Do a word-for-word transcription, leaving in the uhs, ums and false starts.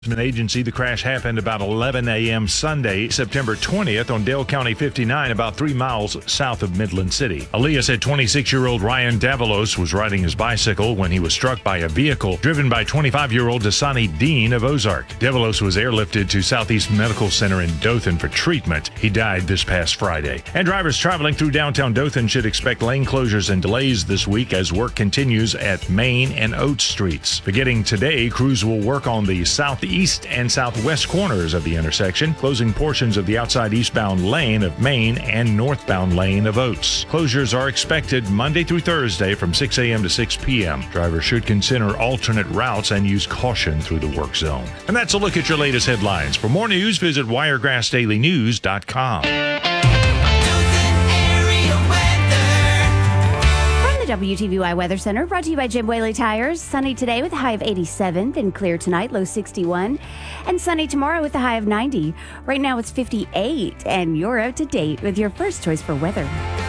Agency. The crash happened about eleven a.m. Sunday, September twentieth on Dale County fifty-nine, about three miles south of Midland City. Aaliyah said twenty-six-year-old Ryan Davalos was riding his bicycle when he was struck by a vehicle driven by twenty-five-year-old Dasani Dean of Ozark. Davalos was airlifted to Southeast Medical Center in Dothan for treatment. He died this past Friday. And drivers traveling through downtown Dothan should expect lane closures and delays this week as work continues at Main and Oates Streets. Beginning today, crews will work on the southeast east and southwest corners of the intersection, closing portions of the outside eastbound lane of Main and northbound lane of Oates. Closures are expected Monday through Thursday from six a.m. to six p.m. Drivers should consider alternate routes and use caution through the work zone. And that's a look at your latest headlines. For more news, visit wiregrass daily news dot com. W T V Y Weather Center, brought to you by Jim Whaley Tires. Sunny today with a high of eighty-seven, then clear tonight, low sixty-one, and sunny tomorrow with a high of ninety. Right now it's fifty-eight, and you're up to date with your first choice for weather.